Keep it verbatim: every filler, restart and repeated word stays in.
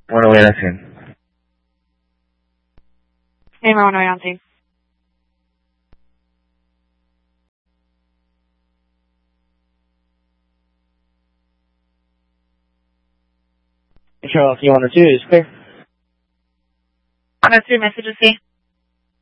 one oh eight on scene. Hammer one oh eight on scene. Charles, you one oh two is clear. one oh two, message is C.